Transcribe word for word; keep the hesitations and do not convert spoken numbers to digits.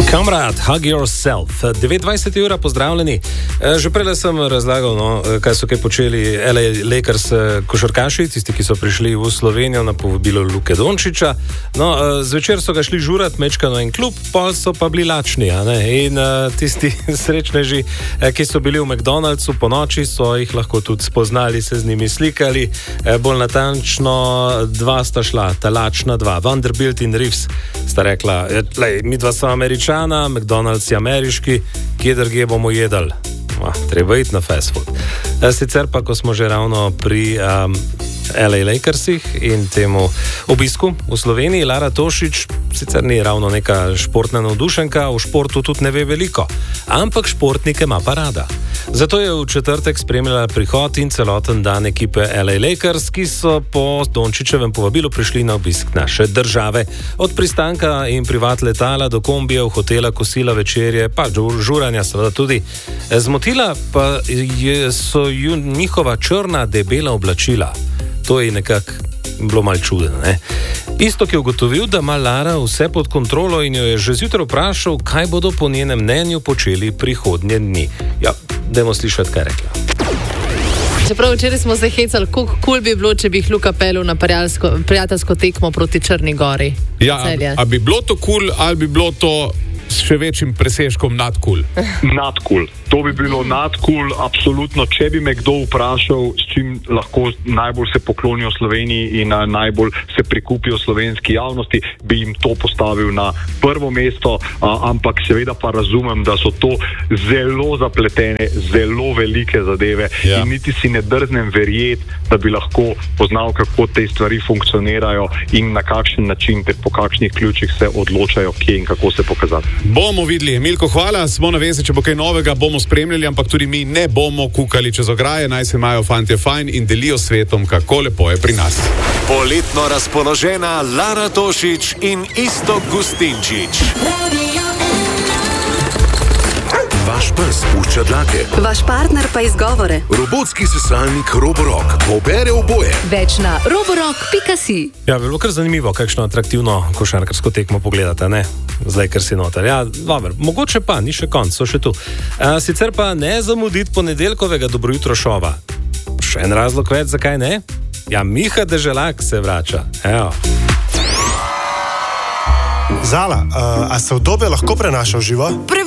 Kamrad, hug yourself. devetindvajseta ura, pozdravljeni. Že prej sem razlagal, no, kaj so kaj počeli L A Lakers košarkaši, tisti, ki so prišli v Slovenijo na povabilo Luke Dončića. No, zvečer so ga šli žurat, mečkano en klub, pol so pa bili lačni, a ne? In tisti srečneži, ki so bili v McDonald'su po noči, so jih lahko tudi spoznali, se z njimi slikali. Bolj natančno, dva sta šla, ta lačna dva, Vanderbilt in Reeves, sta rekla, lej, mi dva so Američani, McDonald's je ameriški, kje drugje bomo jedli? Ah, treba iti na fast food. Sicer pa, ko smo že ravno pri um, L A Lakersih in temu obisku v Sloveniji, Lara Tošić sicer ni ravno neka športna navdušenka, v športu tudi ne ve veliko, ampak športnike ima pa rada. Zato je v četrtek spremljala prihod in celoten dan ekipe L A Lakers, ki so po Dončićevem povabilu prišli na obisk naše države. Od pristanka in privat letala do kombijev, hotela, kosila, večerje, pa žuranja seveda tudi. Zmotila pa je, so ju njihova črna, debela oblačila. To je nekako bilo malo čudno, ne? Istok je ugotovil, da ima Lara vse pod kontrolo in jo je že zjutraj vprašal, kaj bodo po njenem mnenju počeli prihodnje dni. Ja, dajmo slišati, kaj rekla. Čeprav včeraj smo se hecali, koliko kul bi bilo, če bi jih Luka pelil na prijateljsko tekmo proti Črni gori. Ja, a, a bi bilo to kul ali bi bilo to s še večjim presežkom nadkul? Nadkul. To bi bilo nadkul, absolutno. Če bi me kdo vprašal, s čim lahko najbolj se poklonijo Sloveniji in najbolj se prikupijo slovenski javnosti, bi jim to postavil na prvo mesto, a, ampak seveda pa razumem, da so to zelo zapletene, zelo velike zadeve, ja. In niti si ne drznem verjeti, da bi lahko poznal, kako te stvari funkcionirajo in na kakšen način ter po kakšnih ključih se odločajo, kje in kako se pokazati. Bomo videli. Milko, hvala, smo na vezi, če bo kaj novega, bomo spremljali, ampak tudi mi ne bomo kukali čez ograje, naj se imajo fantje fajn in delijo svetom, kako lepo je pri nas. Poletno razpoložena Lara Tošić in Istok Gustinčič. Vaš pes pušča dlake. Vaš partner pa izgovore. Robotski sesalnik Roborock pobere oboje. Več na roborock pika si. Ja, bilo kar zanimivo, kakšno atraktivno košarkarsko tekmo pogledate, ne? Zdaj, ker si noter. Ja, dobro, mogoče pa, ni še konc, so še tu. A, sicer pa ne zamuditi ponedeljkovega Dobro jutro šova. Še en razlog več, zakaj ne? Ja, Miha Deželak se vrača. Evo. Zala, a, a se udobje lahko prenaša v živo?